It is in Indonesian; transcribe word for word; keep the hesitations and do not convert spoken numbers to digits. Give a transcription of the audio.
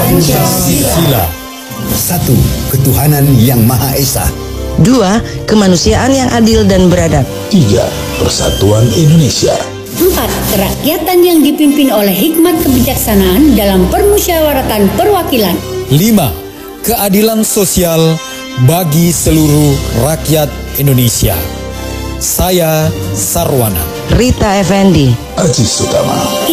Pancasila. Satu, ketuhanan yang Maha Esa. Dua, kemanusiaan yang adil dan beradab. Tiga, persatuan Indonesia. Empat, kerakyatan yang dipimpin oleh hikmat kebijaksanaan dalam permusyawaratan perwakilan. Lima, keadilan sosial bagi seluruh rakyat Indonesia. Saya Sarwana. Rita Effendi. Aziz Utama.